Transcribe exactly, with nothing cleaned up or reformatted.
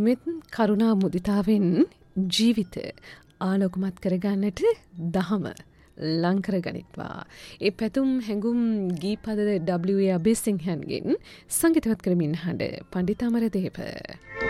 මෙත් කරුණා මුදිතාවෙන් ජීවිත ආලෝකමත් කරගන්නට දහම ලංකර ගනිත්වා. ඒ පැතුම් හැඟුම් ගීපද ඩබ්ලිව් ඒ අබේසිංහන්ගෙන් සංගීතවත් කරමින් හඬ පණ්ඩිත අමරදේව.